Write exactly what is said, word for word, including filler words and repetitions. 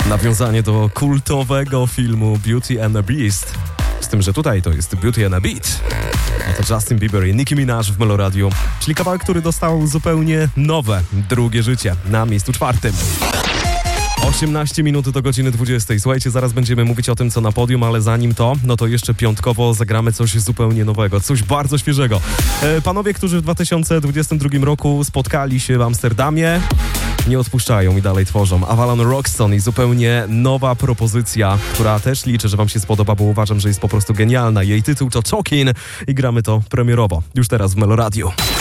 Nawiązanie do kultowego filmu Beauty and the Beast. Z tym, że tutaj to jest Beauty and a Beat. Oto Justin Bieber i Nicki Minaj w Meloradiu, czyli kawałek, który dostał zupełnie nowe, drugie życie na miejscu czwartym. osiemnaście minut do godziny dwudziestej. Słuchajcie, zaraz będziemy mówić o tym, co na podium, ale zanim to, no to jeszcze piątkowo zagramy coś zupełnie nowego, coś bardzo świeżego. E, panowie, którzy w dwa tysiące dwudziestym drugim roku spotkali się w Amsterdamie, nie odpuszczają i dalej tworzą. Avalon Roxton i zupełnie nowa propozycja, która też liczę, że wam się spodoba, bo uważam, że jest po prostu genialna. Jej tytuł to Talkin' i gramy to premierowo, już teraz w Meloradiu.